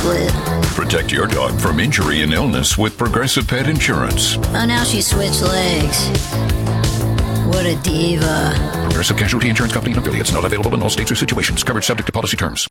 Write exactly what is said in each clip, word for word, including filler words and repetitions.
split. Protect your dog from injury and illness with Progressive Pet Insurance. Oh, now she switched legs. What a diva. Progressive Casualty Insurance Company and affiliates. Not available in all states or situations. Coverage subject to policy terms.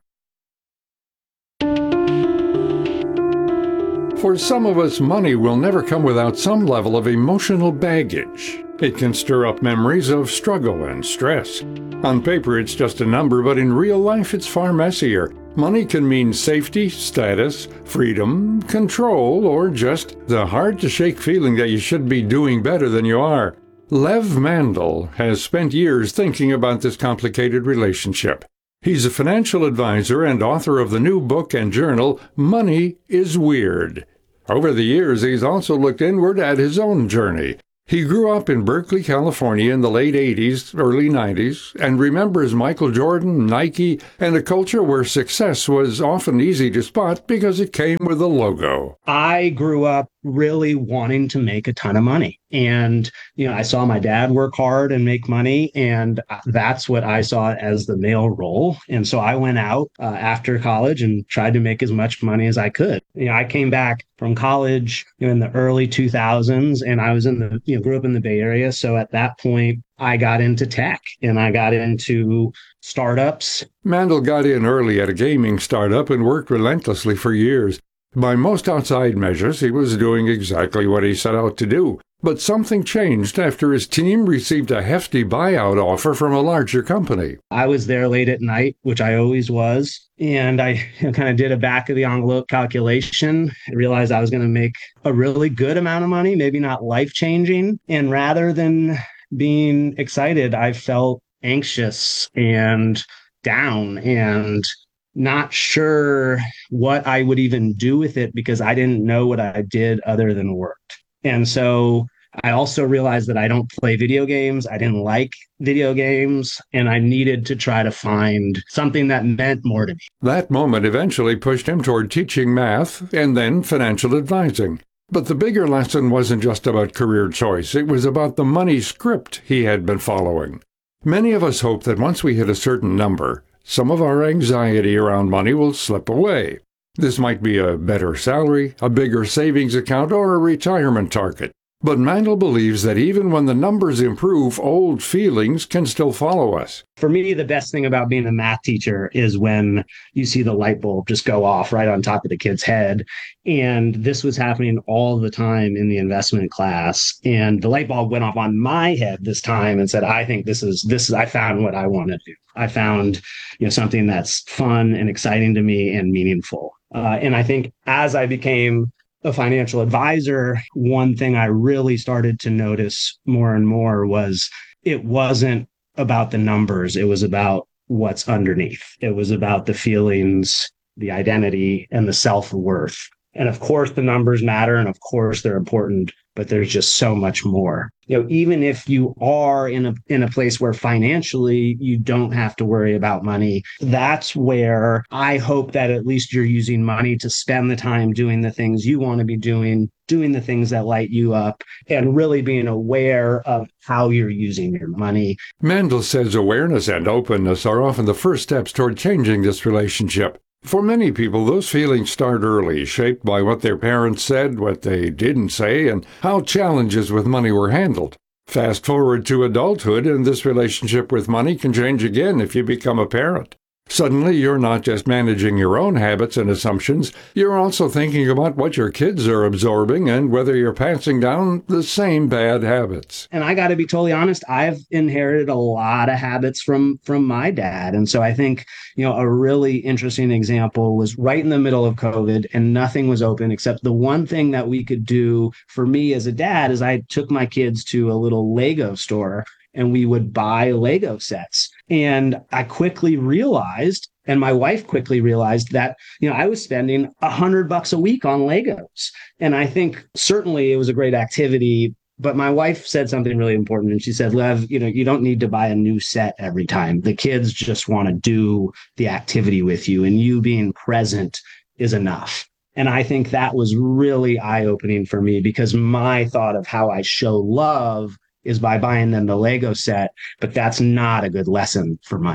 For some of us, money will never come without some level of emotional baggage. It can stir up memories of struggle and stress. On paper, it's just a number, but in real life, it's far messier. Money can mean safety, status, freedom, control, or just the hard-to-shake feeling that you should be doing better than you are. Lev Mandel has spent years thinking about this complicated relationship. He's a financial advisor and author of the new book and journal, Money is Weird. Over the years, he's also looked inward at his own journey. He grew up in Berkeley, California in the late eighties, early nineties, and remembers Michael Jordan, Nike, and a culture where success was often easy to spot because it came with a logo. I grew up really wanting to make a ton of money. And, you know, I saw my dad work hard and make money, and that's what I saw as the male role. And so I went out uh, after college and tried to make as much money as I could. You know, I came back from college, you know, in the early two thousands, and I was in the, you know, grew up in the Bay Area. So at that point, I got into tech and I got into startups. Mandel got in early at a gaming startup and worked relentlessly for years. By most outside measures, he was doing exactly what he set out to do. But something changed after his team received a hefty buyout offer from a larger company. I was there late at night, which I always was. And I kind of did a back of the envelope calculation. I realized I was going to make a really good amount of money, maybe not life-changing. And rather than being excited, I felt anxious and down and not sure what I would even do with it because I didn't know what I did other than worked. And so I also realized that I don't play video games. I didn't like video games, and I needed to try to find something that meant more to me. That moment eventually pushed him toward teaching math and then financial advising. But the bigger lesson wasn't just about career choice. It was about the money script he had been following. Many of us hope that once we hit a certain number, some of our anxiety around money will slip away. This might be a better salary, a bigger savings account, or a retirement target. But Mandel believes that even when the numbers improve, old feelings can still follow us. For me, the best thing about being a math teacher is when you see the light bulb just go off right on top of the kid's head. And this was happening all the time in the investment class. And the light bulb went off on my head this time and said, I think this is, this is, I found what I want to do. I found, you know, something that's fun and exciting to me and meaningful. Uh, and I think as I became a financial advisor, one thing I really started to notice more and more was it wasn't about the numbers. It was about what's underneath. It was about the feelings, the identity, and the self-worth. And of course, the numbers matter. And of course, they're important, but there's just so much more. You know, even if you are in a in a place where financially you don't have to worry about money, that's where I hope that at least you're using money to spend the time doing the things you want to be doing, doing the things that light you up, and really being aware of how you're using your money. Mandel says awareness and openness are often the first steps toward changing this relationship. For many people, those feelings start early, shaped by what their parents said, what they didn't say, and how challenges with money were handled. Fast forward to adulthood, and this relationship with money can change again if you become a parent. Suddenly, you're not just managing your own habits and assumptions, you're also thinking about what your kids are absorbing and whether you're passing down the same bad habits. And I got to be totally honest, I've inherited a lot of habits from from my dad. And so I think, you know, a really interesting example was right in the middle of COVID and nothing was open except the one thing that we could do for me as a dad is I took my kids to a little Lego store and we would buy Lego sets. And I quickly realized, and my wife quickly realized that, you know, I was spending a hundred bucks a week on Legos. And I think certainly it was a great activity, but my wife said something really important. And she said, Lev, you know, you don't need to buy a new set every time. The kids just want to do the activity with you, and you being present is enough. And I think that was really eye-opening for me because my thought of how I show love is by buying them the Lego set, but that's not a good lesson for money.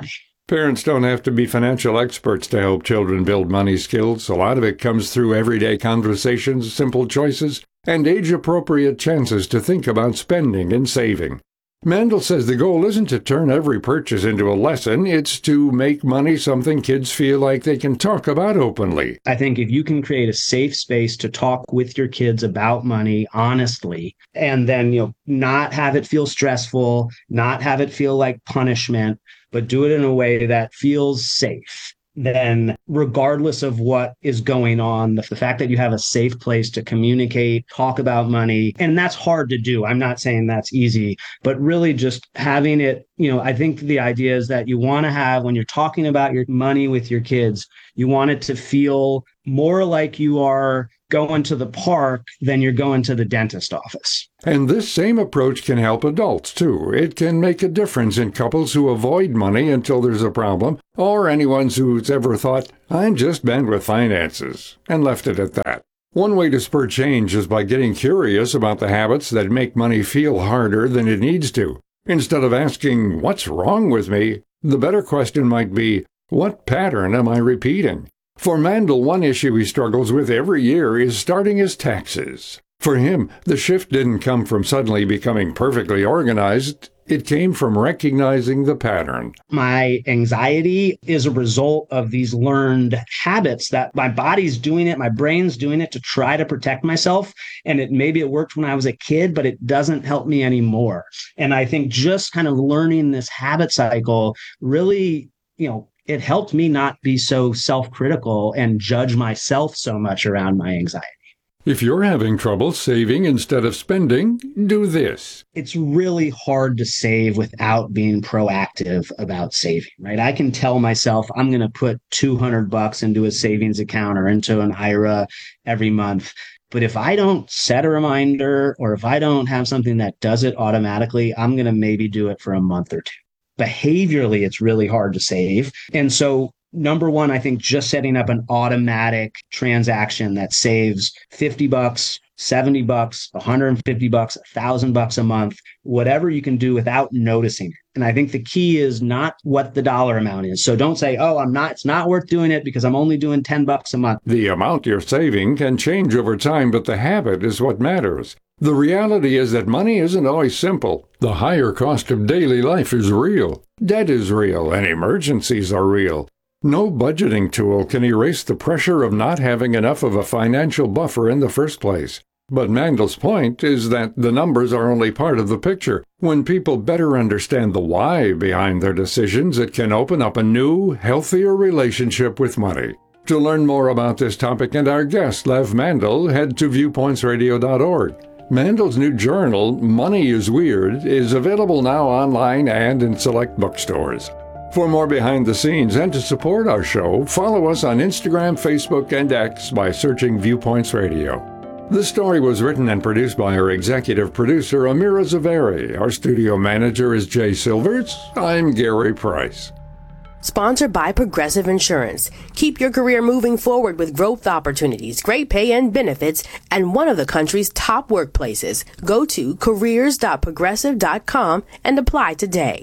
Parents don't have to be financial experts to help children build money skills. A lot of it comes through everyday conversations, simple choices, and age-appropriate chances to think about spending and saving. Mandel says the goal isn't to turn every purchase into a lesson, it's to make money something kids feel like they can talk about openly. I think if you can create a safe space to talk with your kids about money honestly, and then, you know, not have it feel stressful, not have it feel like punishment, but do it in a way that feels safe, then regardless of what is going on, the, the fact that you have a safe place to communicate, talk about money, and that's hard to do. I'm not saying that's easy, but really just having it, you know, I think the idea is that you want to have, when you're talking about your money with your kids, you want it to feel more like you are going to the park than you're going to the dentist office. And this same approach can help adults, too. It can make a difference in couples who avoid money until there's a problem, or anyone who's ever thought, I'm just bad with finances, and left it at that. One way to spur change is by getting curious about the habits that make money feel harder than it needs to. Instead of asking, what's wrong with me? The better question might be, what pattern am I repeating? For Mandel, one issue he struggles with every year is starting his taxes. For him, the shift didn't come from suddenly becoming perfectly organized. It came from recognizing the pattern. My anxiety is a result of these learned habits that my body's doing it, my brain's doing it to try to protect myself. And it maybe it worked when I was a kid, but it doesn't help me anymore. And I think just kind of learning this habit cycle really, you know, it helped me not be so self-critical and judge myself so much around my anxiety. If you're having trouble saving instead of spending, do this. It's really hard to save without being proactive about saving, right? I can tell myself I'm going to put two hundred bucks into a savings account or into an I R A every month. But if I don't set a reminder, or if I don't have something that does it automatically, I'm going to maybe do it for a month or two. Behaviorally, it's really hard to save. And so number one, I think just setting up an automatic transaction that saves fifty bucks, seventy bucks, one hundred fifty bucks, one thousand bucks a month, whatever you can do without noticing it. And I think the key is not what the dollar amount is. So don't say, oh, I'm not, it's not worth doing it because I'm only doing ten bucks a month. The amount you're saving can change over time, but the habit is what matters. The reality is that money isn't always simple. The higher cost of daily life is real. Debt is real, and emergencies are real. No budgeting tool can erase the pressure of not having enough of a financial buffer in the first place. But Mandel's point is that the numbers are only part of the picture. When people better understand the why behind their decisions, it can open up a new, healthier relationship with money. To learn more about this topic and our guest, Lev Mandel, head to viewpoints radio dot org. Mandel's new journal, Money is Weird, is available now online and in select bookstores. For more behind the scenes and to support our show, follow us on Instagram, Facebook, and X by searching Viewpoints Radio. This story was written and produced by our executive producer, Amira Zaveri. Our studio manager is Jay Silverts. I'm Gary Price. Sponsored by Progressive Insurance. Keep your career moving forward with growth opportunities, great pay and benefits, and one of the country's top workplaces. Go to careers dot progressive dot com and apply today.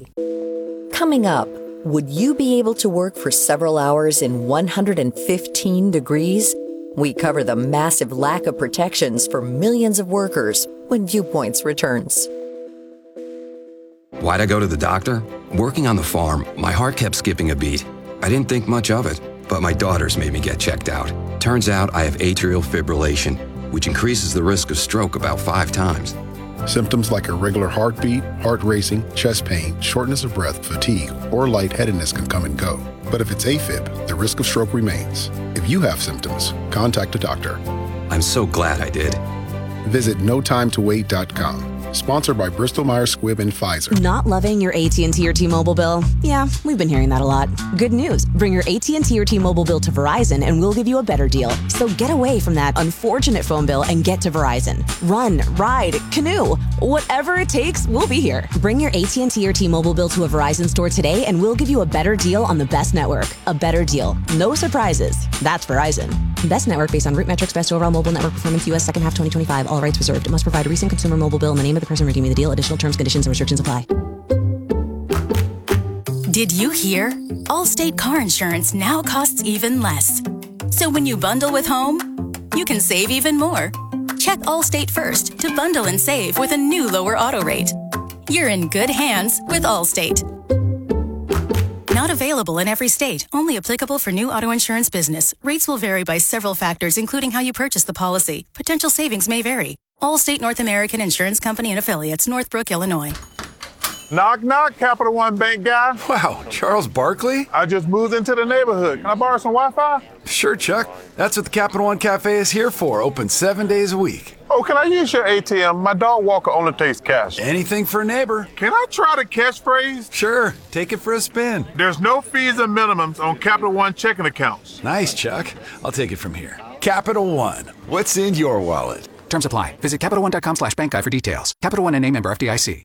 Coming up, would you be able to work for several hours in one hundred fifteen degrees? We cover the massive lack of protections for millions of workers when Viewpoints returns. Why'd I go to the doctor? Working on the farm, my heart kept skipping a beat. I didn't think much of it, but my daughters made me get checked out. Turns out I have atrial fibrillation, which increases the risk of stroke about five times. Symptoms like irregular heartbeat, heart racing, chest pain, shortness of breath, fatigue, or lightheadedness can come and go. But if it's AFib, the risk of stroke remains. If you have symptoms, contact a doctor. I'm so glad I did. Visit no time to wait dot com. Sponsored by Bristol Myers Squibb and Pfizer. Not loving your A T and T or T-Mobile bill? Yeah, we've been hearing that a lot. Good news. Bring your A T and T or T-Mobile bill to Verizon and we'll give you a better deal. So get away from that unfortunate phone bill and get to Verizon. Run, ride, canoe. Whatever it takes, we'll be here. Bring your A T and T or T-Mobile bill to a Verizon store today and we'll give you a better deal on the best network. A better deal. No surprises. That's Verizon. Best network based on root metrics, best overall mobile network performance, U S second half twenty twenty-five. All rights reserved. It must provide a recent consumer mobile bill in the name of the person redeeming the deal. Additional terms, conditions, and restrictions apply. Did you hear? Allstate car insurance now costs even less. So when you bundle with home, you can save even more. Check Allstate first to bundle and save with a new lower auto rate. You're in good hands with Allstate. Not available in every state. Only applicable for new auto insurance business. Rates will vary by several factors, including how you purchase the policy. Potential savings may vary. Allstate North American Insurance Company and Affiliates, Northbrook, Illinois. Knock, knock, Capital One Bank guy. Wow, Charles Barkley? I just moved into the neighborhood. Can I borrow some Wi-Fi? Sure, Chuck. That's what the Capital One Cafe is here for. Open seven days a week. Oh, can I use your A T M? My dog walker only takes cash. Anything for a neighbor. Can I try the catchphrase? Sure. Take it for a spin. There's no fees and minimums on Capital One checking accounts. Nice, Chuck. I'll take it from here. Capital One. What's in your wallet? Terms apply. Visit CapitalOne.com slash bank guide for details. Capital One and a member F D I C.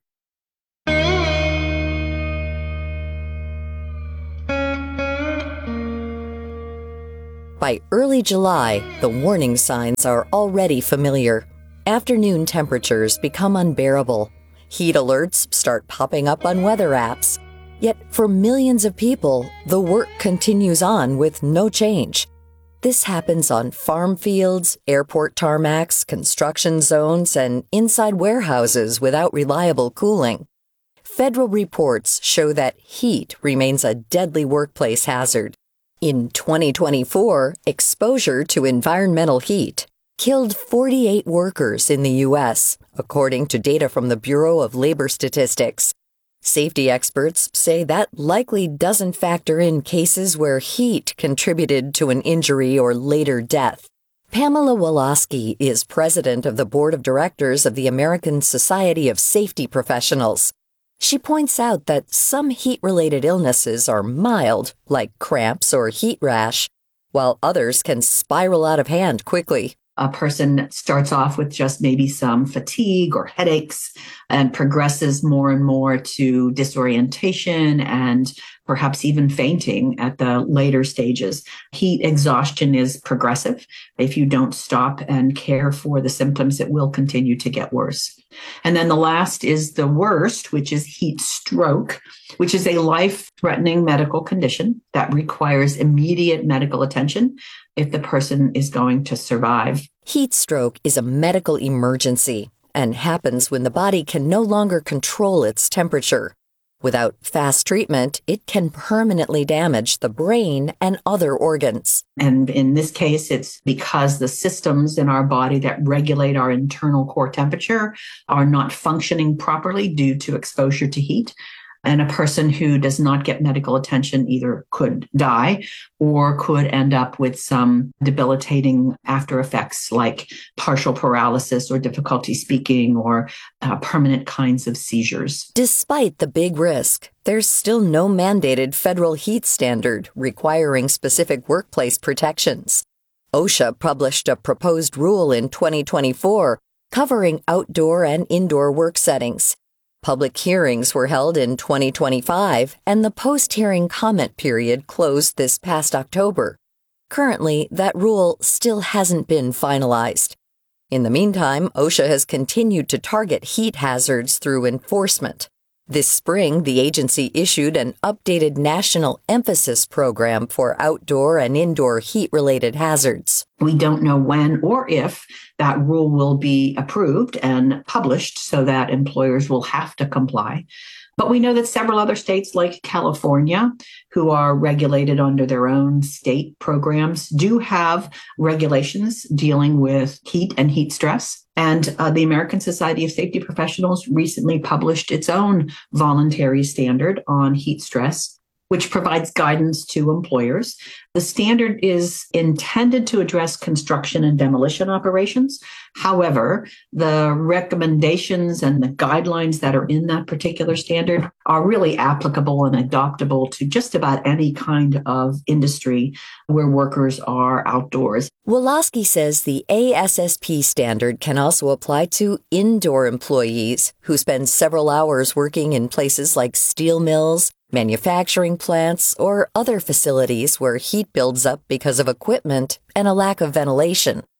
By early July, the warning signs are already familiar. Afternoon temperatures become unbearable. Heat alerts start popping up on weather apps. Yet for millions of people, the work continues on with no change. This happens on farm fields, airport tarmacs, construction zones, and inside warehouses without reliable cooling. Federal reports show that heat remains a deadly workplace hazard. In twenty twenty-four, exposure to environmental heat killed forty-eight workers in the U S, according to data from the Bureau of Labor Statistics. Safety experts say that likely doesn't factor in cases where heat contributed to an injury or later death. Pamela Wolosky is president of the board of directors of the American Society of Safety Professionals. She points out that some heat-related illnesses are mild, like cramps or heat rash, while others can spiral out of hand quickly. A person starts off with just maybe some fatigue or headaches and progresses more and more to disorientation and perhaps even fainting at the later stages. Heat exhaustion is progressive. If you don't stop and care for the symptoms, it will continue to get worse. And then the last is the worst, which is heat stroke, which is a life-threatening medical condition that requires immediate medical attention if the person is going to survive. Heat stroke is a medical emergency and happens when the body can no longer control its temperature. Without fast treatment, it can permanently damage the brain and other organs. And in this case, it's because the systems in our body that regulate our internal core temperature are not functioning properly due to exposure to heat. And a person who does not get medical attention either could die or could end up with some debilitating after effects like partial paralysis or difficulty speaking or uh, permanent kinds of seizures. Despite the big risk, there's still no mandated federal heat standard requiring specific workplace protections. OSHA published a proposed rule in twenty twenty-four covering outdoor and indoor work settings. Public hearings were held in twenty twenty-five, and the post-hearing comment period closed this past October. Currently, that rule still hasn't been finalized. In the meantime, OSHA has continued to target heat hazards through enforcement. This spring, the agency issued an updated national emphasis program for outdoor and indoor heat-related hazards. We don't know when or if that rule will be approved and published so that employers will have to comply. But we know that several other states like California, who are regulated under their own state programs, do have regulations dealing with heat and heat stress. And uh, the American Society of Safety Professionals recently published its own voluntary standard on heat stress, which provides guidance to employers. The standard is intended to address construction and demolition operations. However, the recommendations and the guidelines that are in that particular standard are really applicable and adoptable to just about any kind of industry where workers are outdoors. Wolosky says the A S S P standard can also apply to indoor employees who spend several hours working in places like steel mills, manufacturing plants, or other facilities where heat builds up because of equipment and a lack of ventilation.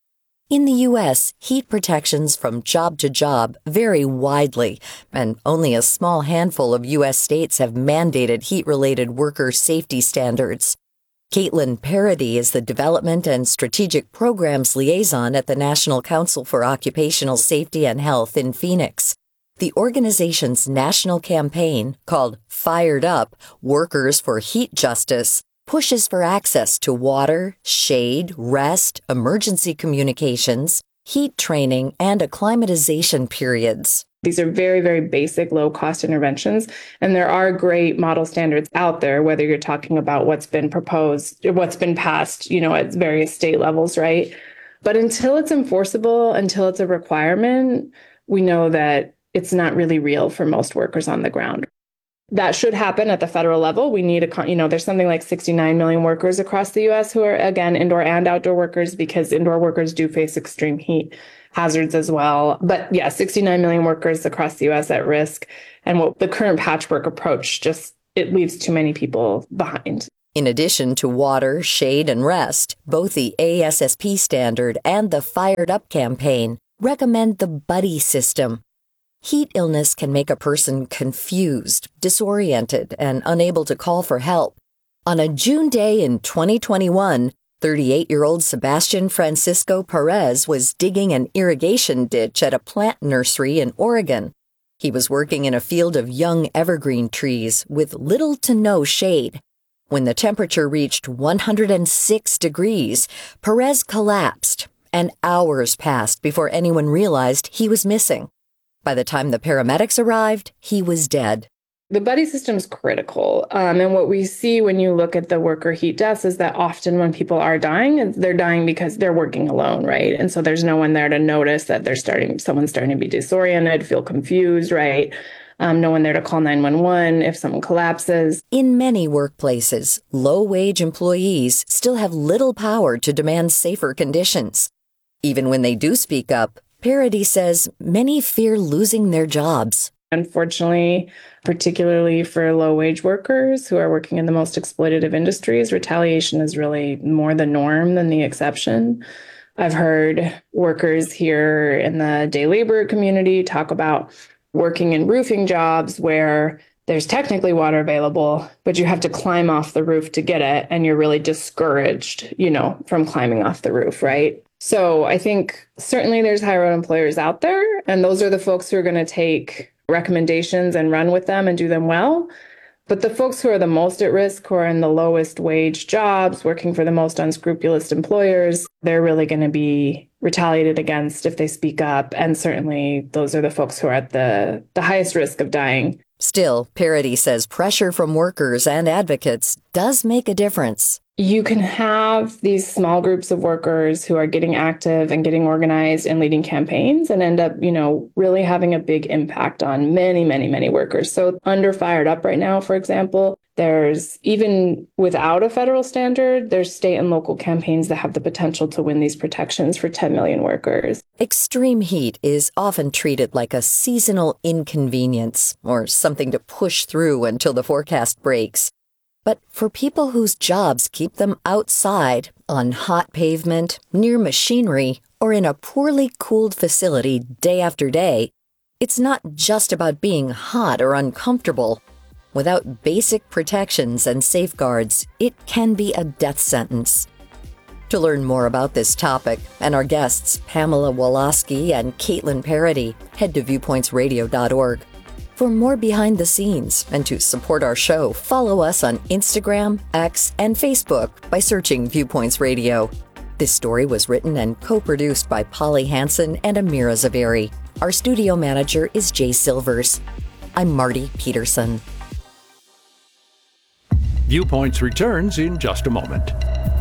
In the U S, heat protections from job to job vary widely, and only a small handful of U S states have mandated heat-related worker safety standards. Caitlin Parody is the Development and Strategic Programs Liaison at the National Council for Occupational Safety and Health in Phoenix. The organization's national campaign, called Fired Up Workers for Heat Justice, pushes for access to water, shade, rest, emergency communications, heat training, and acclimatization periods. These are very, very basic, low-cost interventions, and there are great model standards out there, whether you're talking about what's been proposed, what's been passed, you know, at various state levels, right? But until it's enforceable, until it's a requirement, we know that it's not really real for most workers on the ground. That should happen at the federal level. We need a, you know, there's something like sixty-nine million workers across the U S who are, again, indoor and outdoor workers, because indoor workers do face extreme heat hazards as well. But yeah, sixty-nine million workers across the U S at risk. And what the current patchwork approach just, it leaves too many people behind. In addition to water, shade, and rest, both the A S S P standard and the Fired Up campaign recommend the buddy system. Heat illness can make a person confused, disoriented, and unable to call for help. On a June day in twenty twenty-one, thirty-eight-year-old Sebastian Francisco Perez was digging an irrigation ditch at a plant nursery in Oregon. He was working in a field of young evergreen trees with little to no shade. When the temperature reached one hundred six degrees, Perez collapsed, and hours passed before anyone realized he was missing. By the time the paramedics arrived, he was dead. The buddy system is critical. Um, and what we see when you look at the worker heat deaths is that often when people are dying, they're dying because they're working alone, right? And so there's no one there to notice that they're starting, someone's starting to be disoriented, feel confused, right? Um, no one there to call nine one one if someone collapses. In many workplaces, low-wage employees still have little power to demand safer conditions. Even when they do speak up, Parody says many fear losing their jobs. Unfortunately, particularly for low-wage workers who are working in the most exploitative industries, retaliation is really more the norm than the exception. I've heard workers here in the day labor community talk about working in roofing jobs where there's technically water available, but you have to climb off the roof to get it, and you're really discouraged, you know, from climbing off the roof, right? So I think certainly there's high road employers out there, and those are the folks who are going to take recommendations and run with them and do them well. But the folks who are the most at risk, who are in the lowest wage jobs, working for the most unscrupulous employers, they're really going to be retaliated against if they speak up. And certainly those are the folks who are at the, the highest risk of dying. Still, Parody says pressure from workers and advocates does make a difference. You can have these small groups of workers who are getting active and getting organized and leading campaigns and end up, you know, really having a big impact on many, many, many workers. So under Fired Up right now, for example, there's, even without a federal standard, there's state and local campaigns that have the potential to win these protections for ten million workers. Extreme heat is often treated like a seasonal inconvenience or something to push through until the forecast breaks. But for people whose jobs keep them outside, on hot pavement, near machinery, or in a poorly cooled facility day after day, it's not just about being hot or uncomfortable. Without basic protections and safeguards, it can be a death sentence. To learn more about this topic and our guests, Pamela Woloski and Caitlin Parody, head to viewpoints radio dot org. For more behind the scenes and to support our show, follow us on Instagram, X, and Facebook by searching Viewpoints Radio. This story was written and co-produced by Polly Hansen and Amira Zaveri. Our studio manager is Jay Silvers. I'm Marty Peterson. Viewpoints returns in just a moment.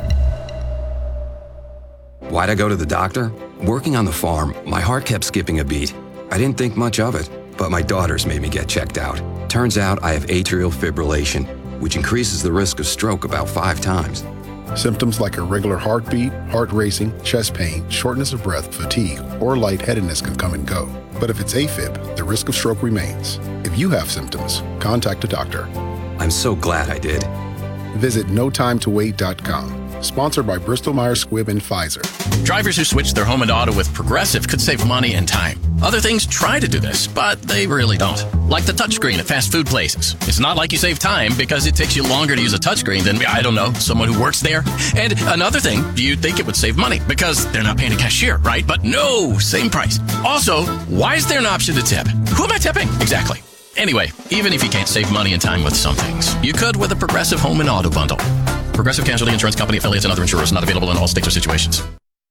Why'd I go to the doctor? Working on the farm, my heart kept skipping a beat. I didn't think much of it. But my daughters made me get checked out. Turns out I have atrial fibrillation, which increases the risk of stroke about five times. Symptoms like irregular heartbeat, heart racing, chest pain, shortness of breath, fatigue, or lightheadedness can come and go. But if it's AFib, the risk of stroke remains. If you have symptoms, contact a doctor. I'm so glad I did. Visit no time to wait dot com. Sponsored by Bristol Myers Squibb and Pfizer. Drivers who switch their home and auto with Progressive could save money and time. Other things try to do this, but they really don't. Like the touchscreen at fast food places. It's not like you save time because it takes you longer to use a touchscreen than, I don't know, someone who works there. And another thing, you'd think it would save money because they're not paying a cashier, right? But no, same price. Also, why is there an option to tip? Who am I tipping? Exactly. Anyway, even if you can't save money and time with some things, you could with a Progressive home and auto bundle. Progressive Casualty Insurance Company, affiliates, and other insurers not available in all states or situations.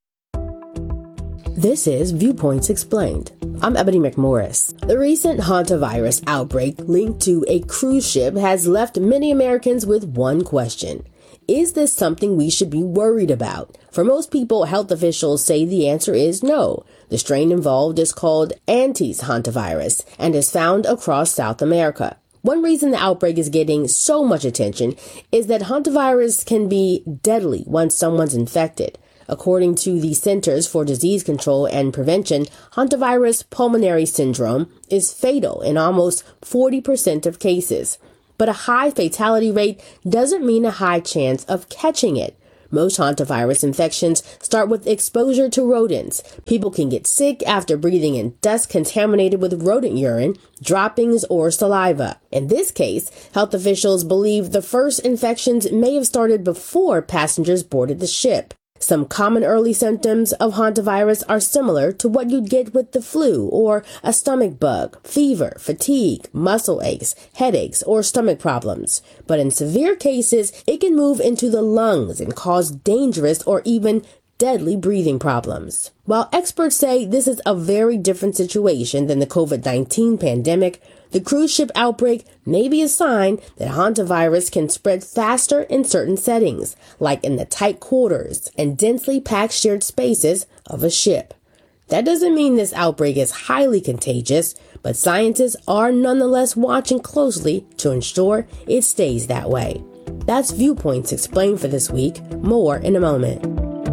This is Viewpoints Explained. I'm Ebony McMorris. The recent hantavirus outbreak linked to a cruise ship has left many Americans with one question. Is this something we should be worried about? For most people, health officials say the answer is no. The strain involved is called Andes hantavirus and is found across South America. One reason the outbreak is getting so much attention is that hantavirus can be deadly once someone's infected. According to the Centers for Disease Control and Prevention, hantavirus pulmonary syndrome is fatal in almost forty percent of cases. But a high fatality rate doesn't mean a high chance of catching it. Most hantavirus infections start with exposure to rodents. People can get sick after breathing in dust contaminated with rodent urine, droppings, or saliva. In this case, health officials believe the first infections may have started before passengers boarded the ship. Some common early symptoms of hantavirus are similar to what you'd get with the flu or a stomach bug, fever, fatigue, muscle aches, headaches, or stomach problems. But in severe cases, it can move into the lungs and cause dangerous or even deadly breathing problems. While experts say this is a very different situation than the covid nineteen pandemic, the cruise ship outbreak may be a sign that hantavirus can spread faster in certain settings, like in the tight quarters and densely packed shared spaces of a ship. That doesn't mean this outbreak is highly contagious, but scientists are nonetheless watching closely to ensure it stays that way. That's Viewpoints Explained for this week. More in a moment.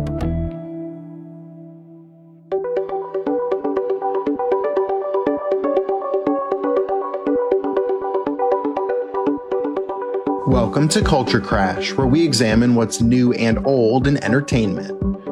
Welcome to Culture Crash, where we examine what's new and old in entertainment.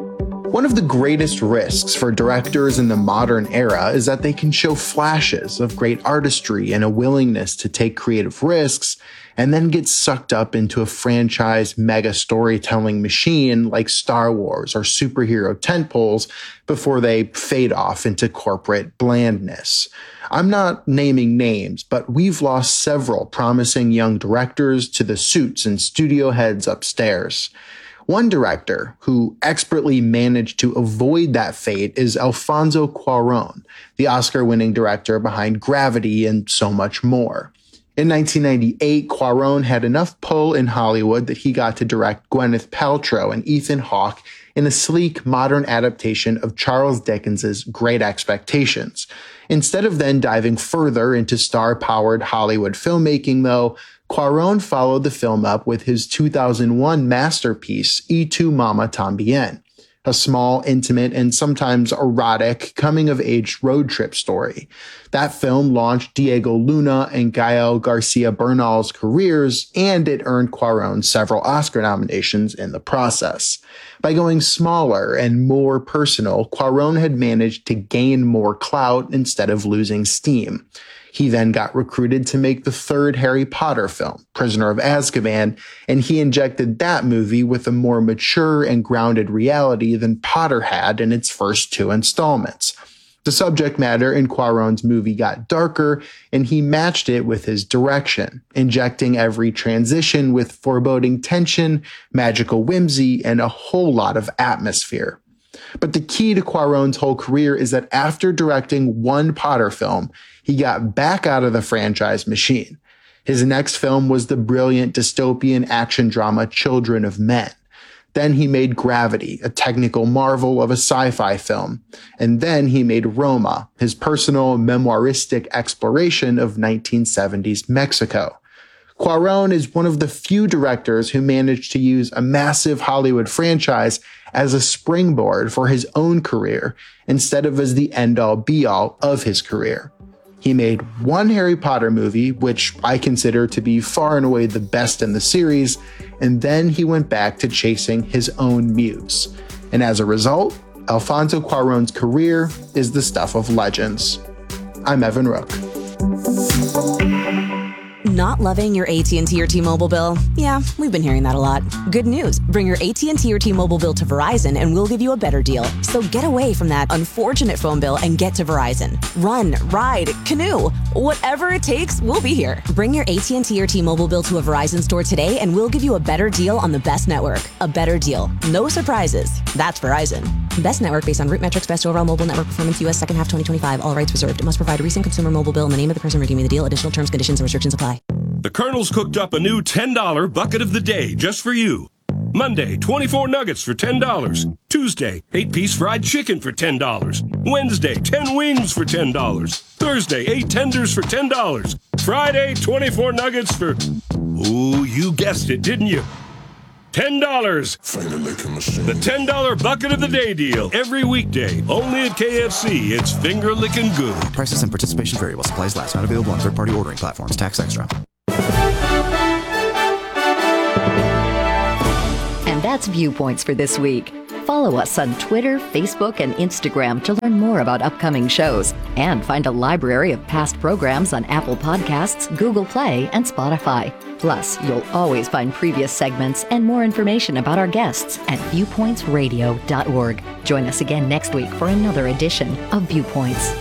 One of the greatest risks for directors in the modern era is that they can show flashes of great artistry and a willingness to take creative risks, and then get sucked up into a franchise mega storytelling machine like Star Wars or superhero tentpoles before they fade off into corporate blandness. I'm not naming names, but we've lost several promising young directors to the suits and studio heads upstairs. One director who expertly managed to avoid that fate is Alfonso Cuarón, the Oscar-winning director behind Gravity and so much more. In nineteen ninety-eight, Cuarón had enough pull in Hollywood that he got to direct Gwyneth Paltrow and Ethan Hawke in a sleek, modern adaptation of Charles Dickens's Great Expectations. Instead of then diving further into star-powered Hollywood filmmaking, though, Cuarón followed the film up with his two thousand one masterpiece, Y Tu Mamá También, a small, intimate, and sometimes erotic coming-of-age road trip story. That film launched Diego Luna and Gael Garcia Bernal's careers, and it earned Cuarón several Oscar nominations in the process. By going smaller and more personal, Cuarón had managed to gain more clout instead of losing steam. He then got recruited to make the third Harry Potter film, Prisoner of Azkaban, and he injected that movie with a more mature and grounded reality than Potter had in its first two installments. The subject matter in Cuarón's movie got darker, and he matched it with his direction, injecting every transition with foreboding tension, magical whimsy, and a whole lot of atmosphere. But the key to Cuarón's whole career is that after directing one Potter film, he got back out of the franchise machine. His next film was the brilliant dystopian action drama Children of Men. Then he made Gravity, a technical marvel of a sci-fi film. And then he made Roma, his personal memoiristic exploration of nineteen seventies Mexico. Cuarón is one of the few directors who managed to use a massive Hollywood franchise as a springboard for his own career instead of as the end-all be-all of his career. He made one Harry Potter movie, which I consider to be far and away the best in the series, and then he went back to chasing his own muse. And as a result, Alfonso Cuarón's career is the stuff of legends. I'm Evan Rook. Not loving your A T and T or T-Mobile bill? Yeah, we've been hearing that a lot. Good news. Bring your A T and T or T-Mobile bill to Verizon and we'll give you a better deal. So get away from that unfortunate phone bill and get to Verizon. Run, ride, canoe. Whatever it takes, we'll be here. Bring your A T and T or T-Mobile bill to a Verizon store today and we'll give you a better deal on the best network. A better deal. No surprises. That's Verizon. Best network based on root metrics, best overall mobile network performance, U S second half twenty twenty-five. All rights reserved. Must provide a recent consumer mobile bill in the name of the person redeeming the deal. Additional terms, conditions, and restrictions apply. The Colonel's cooked up a new ten dollar bucket of the day just for you. Monday, twenty-four nuggets for ten dollars. Tuesday, eight piece fried chicken for ten dollars. Wednesday, ten wings for ten dollars. Thursday, eight tenders for ten dollars. Friday, twenty-four nuggets for... Ooh, you guessed it, didn't you? ten dollars. The ten dollar bucket of the day deal. Every weekday. Only at K F C. It's finger licking good. Prices and participation vary while supplies last. Not available on third-party ordering platforms. Tax extra. And that's Viewpoints for this week. Follow us on Twitter, Facebook, and Instagram to learn more about upcoming shows and find a library of past programs on Apple Podcasts, Google Play, and Spotify. Plus, you'll always find previous segments and more information about our guests at viewpoints radio dot org. Join us again next week for another edition of Viewpoints.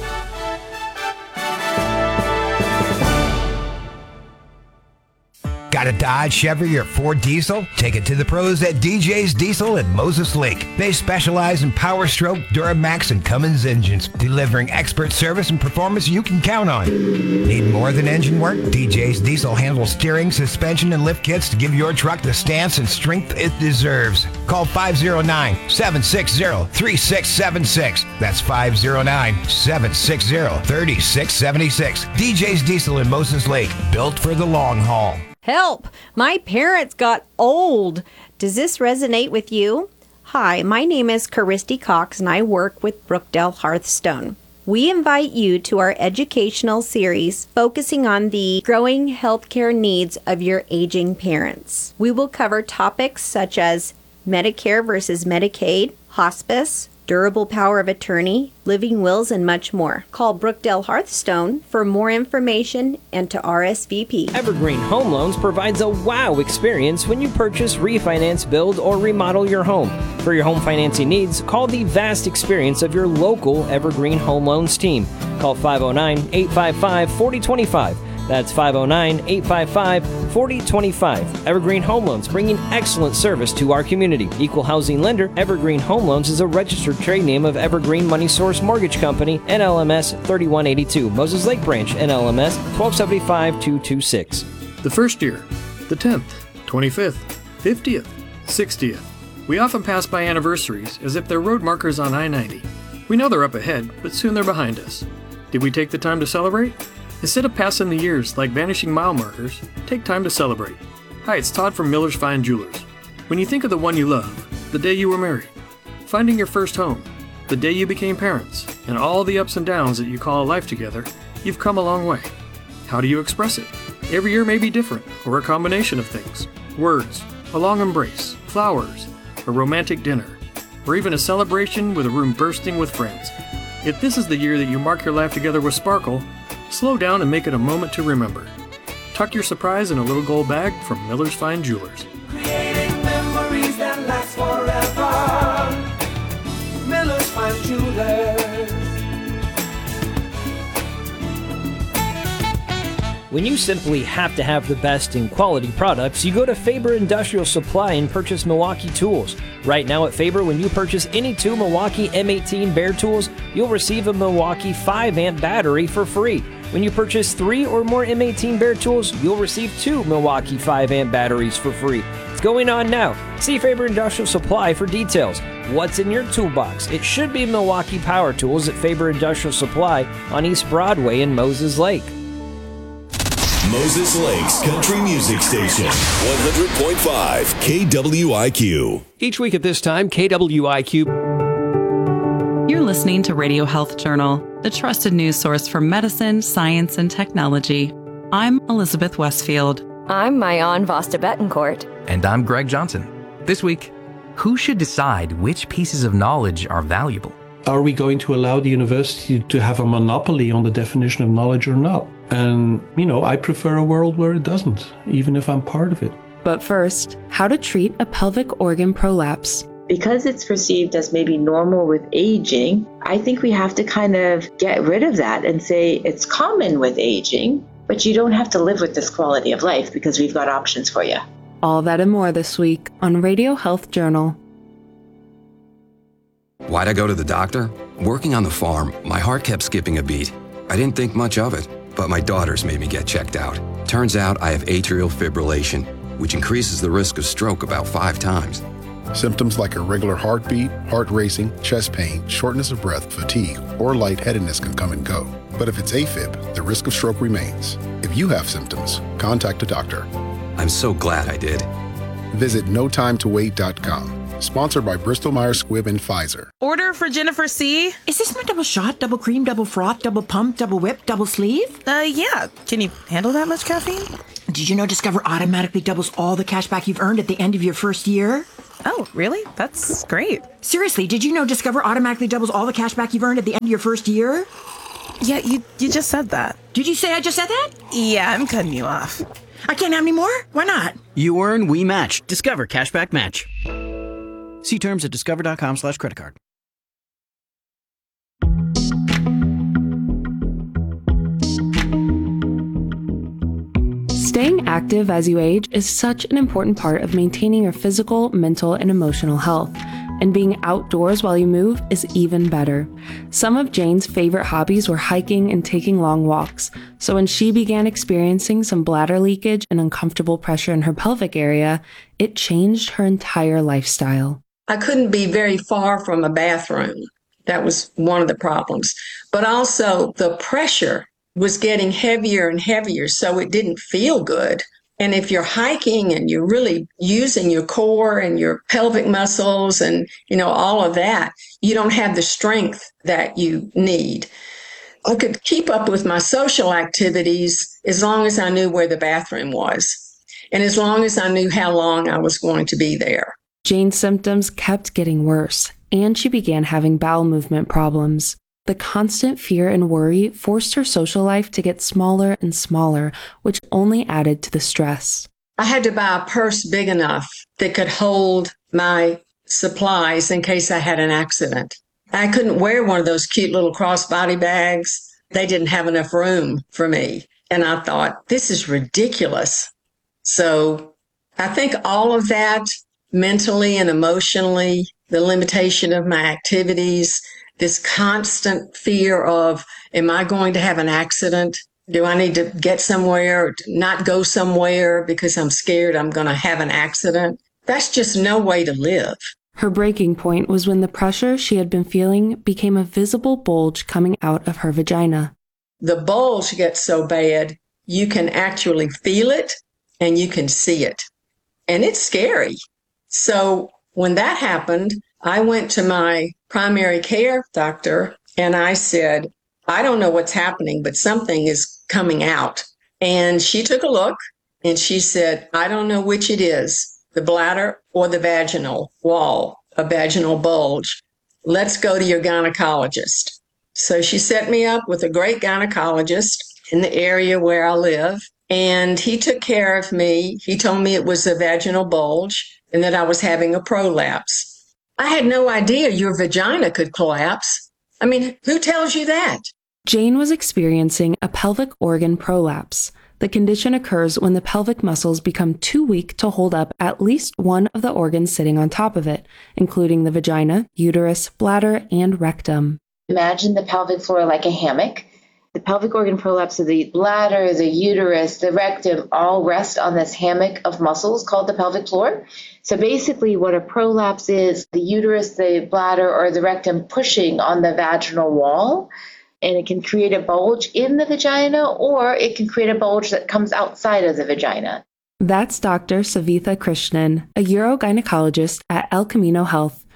Got a Dodge, Chevy, or Ford diesel? Take it to the pros at D J's Diesel in Moses Lake. They specialize in Power Stroke, Duramax, and Cummins engines, delivering expert service and performance you can count on. Need more than engine work? D J's Diesel handles steering, suspension, and lift kits to give your truck the stance and strength it deserves. Call five oh nine, seven six zero, three six seven six. That's five oh nine, seven six zero, three six seven six. D J's Diesel in Moses Lake, built for the long haul. Help! My parents got old. Does this resonate with you? Hi, my name is Caristy Cox and I work with Brookdale Hearthstone. We invite you to our educational series focusing on the growing healthcare needs of your aging parents. We will cover topics such as Medicare versus Medicaid, hospice, durable power of attorney, living wills, and much more. Call Brookdale Hearthstone for more information and to R S V P. Evergreen Home Loans provides a wow experience when you purchase, refinance, build, or remodel your home. For your home financing needs, call the vast experience of your local Evergreen Home Loans team. Call five oh nine, eight five five, four oh two five. That's five oh nine, eight five five, four oh two five. Evergreen Home Loans, bringing excellent service to our community. Equal housing lender, Evergreen Home Loans is a registered trade name of Evergreen Money Source Mortgage Company, N L M S thirty-one eighty-two. Moses Lake Branch, N L M S twelve seventy-five two twenty-six. The first year, the tenth, twenty-fifth, fiftieth, sixtieth. We often pass by anniversaries as if they're road markers on I ninety. We know they're up ahead, but soon they're behind us. Did we take the time to celebrate? Instead of passing the years like vanishing mile markers, take time to celebrate. Hi, it's Todd from Miller's Fine Jewelers. When you think of the one you love, the day you were married, finding your first home, the day you became parents, and all the ups and downs that you call a life together, you've come a long way. How do you express it? Every year may be different, or a combination of things. Words, a long embrace, flowers, a romantic dinner, or even a celebration with a room bursting with friends. If this is the year that you mark your life together with sparkle, slow down and make it a moment to remember. Tuck your surprise in a little gold bag from Miller's Fine Jewelers. Creating memories that last forever. Miller's Fine Jewelers. When you simply have to have the best in quality products, you go to Faber Industrial Supply and purchase Milwaukee tools. Right now at Faber, when you purchase any two Milwaukee M eighteen Bear tools, you'll receive a Milwaukee five amp battery for free. When you purchase three or more M eighteen Bear tools, you'll receive two Milwaukee five amp batteries for free. It's going on now. See Faber Industrial Supply for details. What's in your toolbox? It should be Milwaukee Power Tools at Faber Industrial Supply on East Broadway in Moses Lake. Moses Lake's country music station, one hundred point five K W I Q. Each week at this time, K W I Q You're listening to Radio Health Journal, the trusted news source for medicine, science, and technology. I'm Elizabeth Westfield. I'm Mayan Vasta Betancourt. And I'm Greg Johnson. This week, who should decide which pieces of knowledge are valuable? Are we going to allow the university to have a monopoly on the definition of knowledge or not? And, you know, I prefer a world where it doesn't, even if I'm part of it. But first, how to treat a pelvic organ prolapse. Because it's perceived as maybe normal with aging, I think we have to kind of get rid of that and say it's common with aging, but you don't have to live with this quality of life because we've got options for you. All that and more this week on Radio Health Journal. Why'd I go to the doctor? Working on the farm, my heart kept skipping a beat. I didn't think much of it, but my daughters made me get checked out. Turns out I have atrial fibrillation, which increases the risk of stroke about five times. Symptoms like irregular heartbeat, heart racing, chest pain, shortness of breath, fatigue, or lightheadedness can come and go. But if it's AFib, the risk of stroke remains. If you have symptoms, contact a doctor. I'm so glad I did. Visit no time to wait dot com. Sponsored by Bristol Myers Squibb and Pfizer. Order for Jennifer C. Is this my double shot, double cream, double froth, double pump, double whip, double sleeve? Uh, yeah. Can you handle that much caffeine? Did you know Discover automatically doubles all the cash back you've earned at the end of your first year? Oh, really? That's great. Seriously, did you know Discover automatically doubles all the cash back you've earned at the end of your first year? Yeah, you you just said that. Did you say I just said that? Yeah, I'm cutting you off. I can't have any more? Why not? You earn, we match. Discover Cashback Match. See terms at discover.com slash credit card. Staying active as you age is such an important part of maintaining your physical, mental, and emotional health. And being outdoors while you move is even better. Some of Jane's favorite hobbies were hiking and taking long walks. So when she began experiencing some bladder leakage and uncomfortable pressure in her pelvic area, it changed her entire lifestyle. I couldn't be very far from a bathroom. That was one of the problems. But also the pressure was getting heavier and heavier, so it didn't feel good. And if you're hiking and you're really using your core and your pelvic muscles and, you know, all of that, you don't have the strength that you need. I could keep up with my social activities as long as I knew where the bathroom was and as long as I knew how long I was going to be there. Jane's symptoms kept getting worse, and she began having bowel movement problems. The constant fear and worry forced her social life to get smaller and smaller, which only added to the stress. I had to buy a purse big enough that could hold my supplies in case I had an accident. I couldn't wear one of those cute little crossbody bags. They didn't have enough room for me. And I thought, this is ridiculous. So I think all of that, mentally and emotionally, the limitation of my activities, this constant fear of, am I going to have an accident? Do I need to get somewhere or not go somewhere because I'm scared I'm going to have an accident? That's just no way to live. Her breaking point was when the pressure she had been feeling became a visible bulge coming out of her vagina. The bulge gets so bad, you can actually feel it and you can see it. And it's scary. So when that happened, I went to my primary care doctor and I said, I don't know what's happening, but something is coming out. And she took a look and she said, I don't know which it is, the bladder or the vaginal wall, a vaginal bulge. Let's go to your gynecologist. So she set me up with a great gynecologist in the area where I live. And he took care of me. He told me it was a vaginal bulge and that I was having a prolapse. I had no idea your vagina could collapse. I mean, who tells you that? Jane was experiencing a pelvic organ prolapse. The condition occurs when the pelvic muscles become too weak to hold up at least one of the organs sitting on top of it, including the vagina, uterus, bladder, and rectum. Imagine the pelvic floor like a hammock. The pelvic organ prolapse of the bladder, the uterus, the rectum all rest on this hammock of muscles called the pelvic floor. So basically what a prolapse is, the uterus, the bladder, or the rectum pushing on the vaginal wall, and it can create a bulge in the vagina or it can create a bulge that comes outside of the vagina. That's Doctor Savitha Krishnan, a urogynecologist at El Camino Health.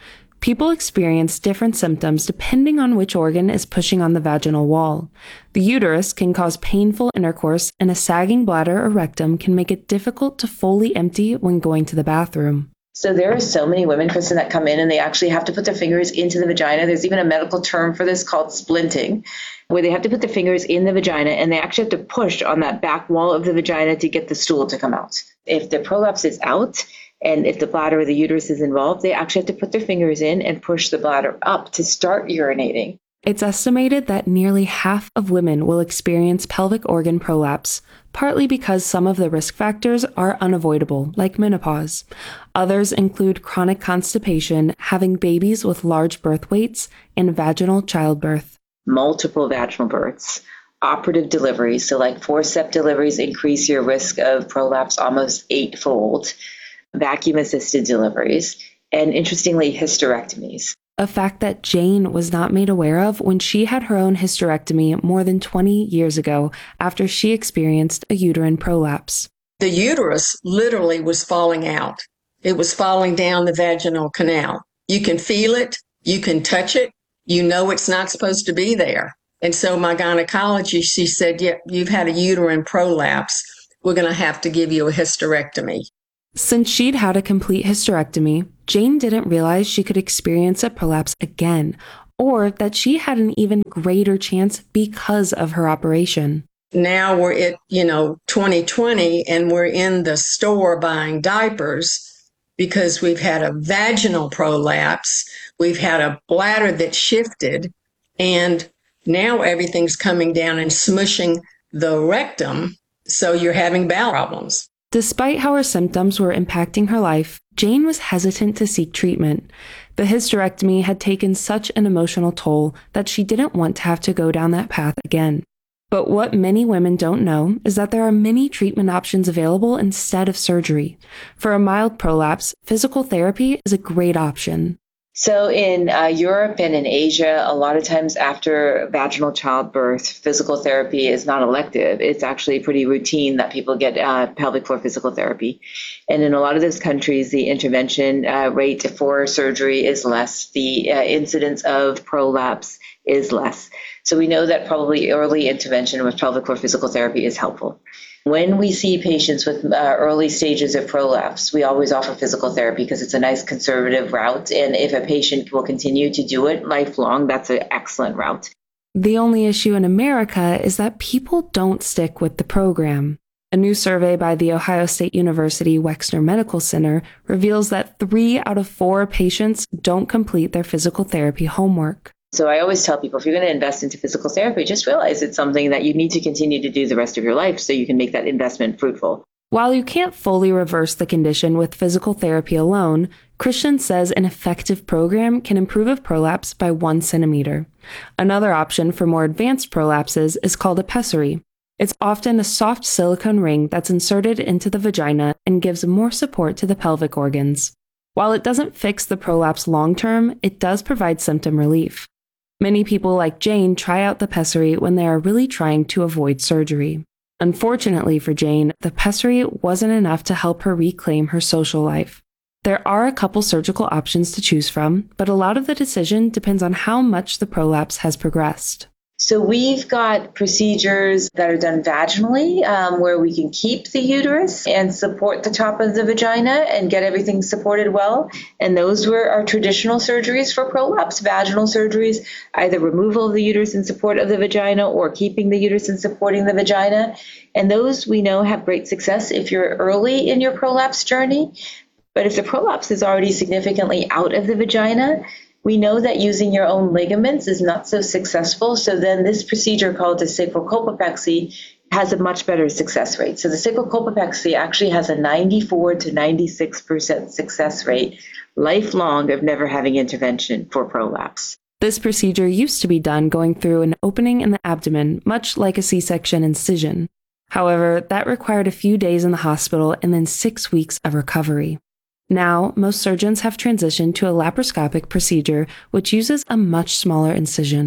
People experience different symptoms depending on which organ is pushing on the vaginal wall. The uterus can cause painful intercourse, and a sagging bladder or rectum can make it difficult to fully empty when going to the bathroom. So there are so many women, Kristen, that come in and they actually have to put their fingers into the vagina. There's even a medical term for this called splinting, where they have to put their fingers in the vagina and they actually have to push on that back wall of the vagina to get the stool to come out. If the prolapse is out and if the bladder or the uterus is involved, they actually have to put their fingers in and push the bladder up to start urinating. It's estimated that nearly half of women will experience pelvic organ prolapse, partly because some of the risk factors are unavoidable, like menopause. Others include chronic constipation, having babies with large birth weights, and vaginal childbirth. Multiple vaginal births, operative deliveries, so like forceps deliveries increase your risk of prolapse almost eightfold, vacuum-assisted deliveries, and interestingly, hysterectomies. A fact that Jane was not made aware of when she had her own hysterectomy more than twenty years ago after she experienced a uterine prolapse. The uterus literally was falling out. It was falling down the vaginal canal. You can feel it. You can touch it. You know it's not supposed to be there. And so my gynecologist, she said, yeah, you've had a uterine prolapse. We're going to have to give you a hysterectomy. Since she'd had a complete hysterectomy, Jane didn't realize she could experience a prolapse again, or that she had an even greater chance because of her operation. Now we're at, you know, twenty twenty, and we're in the store buying diapers because we've had a vaginal prolapse, we've had a bladder that shifted, and now everything's coming down and smushing the rectum, so you're having bowel problems. Despite how her symptoms were impacting her life, Jane was hesitant to seek treatment. The hysterectomy had taken such an emotional toll that she didn't want to have to go down that path again. But what many women don't know is that there are many treatment options available instead of surgery. For a mild prolapse, physical therapy is a great option. So in uh, Europe and in Asia, a lot of times after vaginal childbirth, physical therapy is not elective. It's actually pretty routine that people get uh, pelvic floor physical therapy. And in a lot of those countries, the intervention uh, rate for surgery is less. The uh, incidence of prolapse is less. So we know that probably early intervention with pelvic floor physical therapy is helpful. When we see patients with uh, early stages of prolapse, we always offer physical therapy because it's a nice conservative route. And if a patient will continue to do it lifelong, that's an excellent route. The only issue in America is that people don't stick with the program. A new survey by the Ohio State University Wexner Medical Center reveals that three out of four patients don't complete their physical therapy homework. So I always tell people, if you're going to invest into physical therapy, just realize it's something that you need to continue to do the rest of your life so you can make that investment fruitful. While you can't fully reverse the condition with physical therapy alone, Christian says an effective program can improve a prolapse by one centimeter. Another option for more advanced prolapses is called a pessary. It's often a soft silicone ring that's inserted into the vagina and gives more support to the pelvic organs. While it doesn't fix the prolapse long-term, it does provide symptom relief. Many people like Jane try out the pessary when they are really trying to avoid surgery. Unfortunately for Jane, the pessary wasn't enough to help her reclaim her social life. There are a couple surgical options to choose from, but a lot of the decision depends on how much the prolapse has progressed. So we've got procedures that are done vaginally um, where we can keep the uterus and support the top of the vagina and get everything supported well. And those were our traditional surgeries for prolapse, vaginal surgeries, either removal of the uterus in support of the vagina or keeping the uterus and supporting the vagina. And those we know have great success if you're early in your prolapse journey. But if the prolapse is already significantly out of the vagina, we know that using your own ligaments is not so successful. So then this procedure called the sacrocolpopexy has a much better success rate. So the sacrocolpopexy actually has a ninety-four to ninety-six percent success rate lifelong of never having intervention for prolapse. This procedure used to be done going through an opening in the abdomen, much like a C-section incision. However, that required a few days in the hospital and then six weeks of recovery. Now, most surgeons have transitioned to a laparoscopic procedure, which uses a much smaller incision.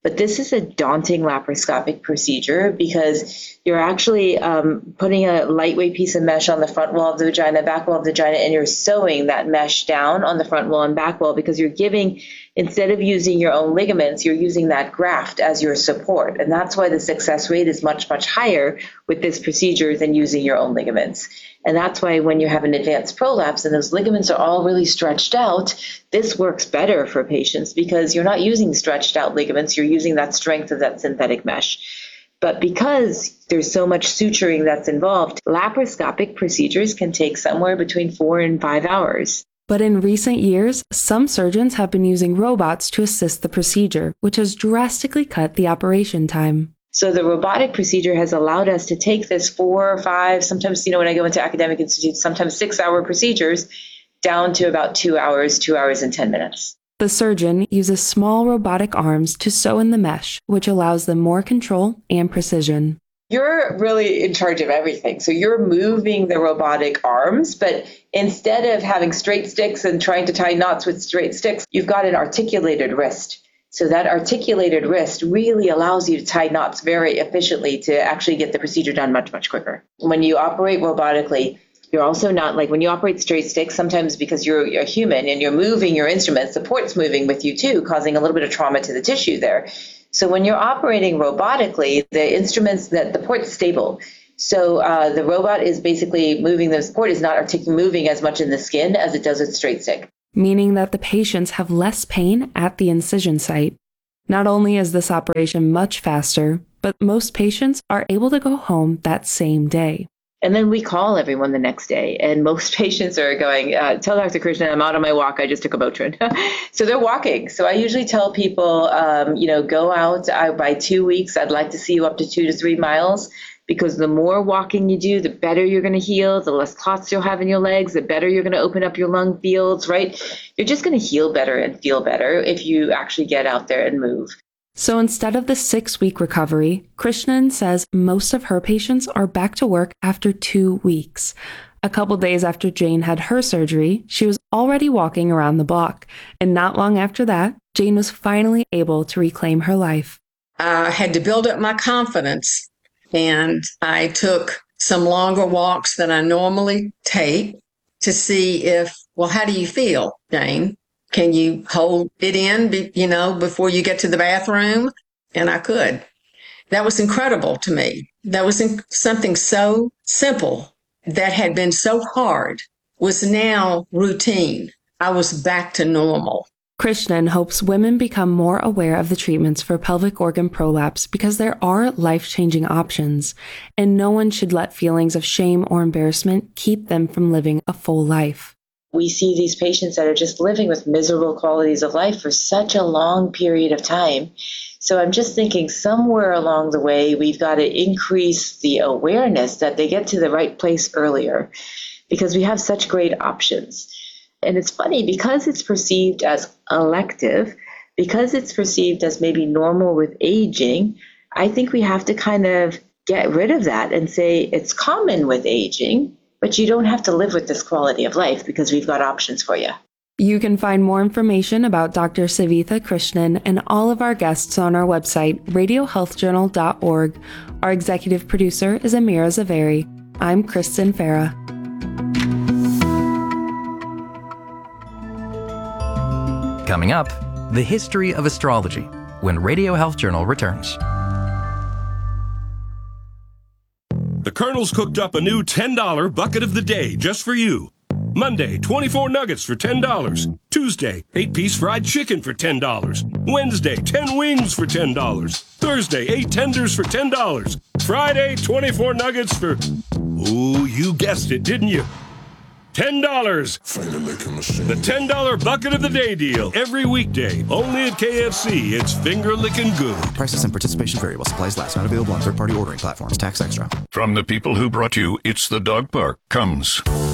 But this is a daunting laparoscopic procedure because you're actually um, putting a lightweight piece of mesh on the front wall of the vagina, back wall of the vagina, and you're sewing that mesh down on the front wall and back wall because you're giving, instead of using your own ligaments, you're using that graft as your support. And that's why the success rate is much, much higher with this procedure than using your own ligaments. And that's why when you have an advanced prolapse and those ligaments are all really stretched out, this works better for patients because you're not using stretched out ligaments, you're using that strength of that synthetic mesh. But because there's so much suturing that's involved, laparoscopic procedures can take somewhere between four and five hours. But in recent years, some surgeons have been using robots to assist the procedure, which has drastically cut the operation time. So the robotic procedure has allowed us to take this four or five, sometimes, you know, when I go into academic institutes, sometimes six hour procedures down to about two hours, two hours and ten minutes. The surgeon uses small robotic arms to sew in the mesh, which allows them more control and precision. You're really in charge of everything. So you're moving the robotic arms, but instead of having straight sticks and trying to tie knots with straight sticks, you've got an articulated wrist. So that articulated wrist really allows you to tie knots very efficiently to actually get the procedure done much, much quicker. When you operate robotically, you're also not like when you operate straight sticks, sometimes because you're, you're a human and you're moving your instruments, the port's moving with you too, causing a little bit of trauma to the tissue there. So when you're operating robotically, the instruments, that the port's stable. So uh, the robot is basically moving, the port is not artic- moving as much in the skin as it does with straight stick. Meaning that the patients have less pain at the incision site. Not only is this operation much faster, but most patients are able to go home that same day. And then we call everyone the next day. And most patients are going, uh, tell Doctor Krishnan, I'm out on my walk. I just took a Motrin. So they're walking. So I usually tell people, um, you know, go out I, by two weeks. I'd like to see you up to two to three miles. Because the more walking you do, the better you're going to heal, the less clots you'll have in your legs, the better you're going to open up your lung fields, right? You're just going to heal better and feel better if you actually get out there and move. So instead of the six-week recovery, Krishnan says most of her patients are back to work after two weeks. A couple days after Jane had her surgery, she was already walking around the block. And not long after that, Jane was finally able to reclaim her life. I had to build up my confidence. And I took some longer walks than I normally take to see if, well, how do you feel, Jane? Can you hold it in, you know, before you get to the bathroom? And I could. That was incredible to me. That was something so simple that had been so hard was now routine. I was back to normal. Krishnan hopes women become more aware of the treatments for pelvic organ prolapse because there are life-changing options, and no one should let feelings of shame or embarrassment keep them from living a full life. We see these patients that are just living with miserable qualities of life for such a long period of time. So I'm just thinking somewhere along the way, we've got to increase the awareness that they get to the right place earlier because we have such great options. And it's funny, because it's perceived as elective, because it's perceived as maybe normal with aging, I think we have to kind of get rid of that and say it's common with aging, but you don't have to live with this quality of life because we've got options for you. You can find more information about Doctor Savitha Krishnan and all of our guests on our website, radio health journal dot org. Our executive producer is Amira Zaveri. I'm Kristen Farah. Coming up, the history of astrology, when Radio Health Journal returns. The Colonel's cooked up a new ten dollar bucket of the day just for you. Monday, twenty-four nuggets for ten dollars. Tuesday, eight piece fried chicken for ten dollars. Wednesday, ten wings for ten dollars. Thursday, eight tenders for ten dollars. Friday, twenty-four nuggets for... Ooh, you guessed it, didn't you? ten dollars. The ten dollar bucket of the day deal. Every weekday. Only at K F C. It's finger-licking good. Prices and participation vary while supplies last. Not available on third-party ordering platforms. Tax extra. From the people who brought you It's the Dog Park comes...